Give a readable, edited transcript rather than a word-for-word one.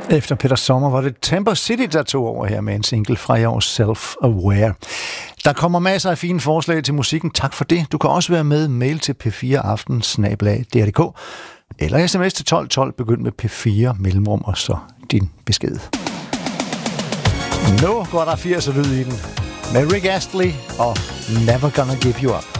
Efter Peter Sommer var det Temper City, der tog over her med en single fra Your Self-Aware. Der kommer masser af fine forslag til musikken. Tak for det. Du kan også være med. Mail til p4aften@dr.dk eller sms til 1212. Begynd med P4 mellemrum og så din besked. Nu går der 80'er lyd i den med Rick Astley og Never Gonna Give You Up.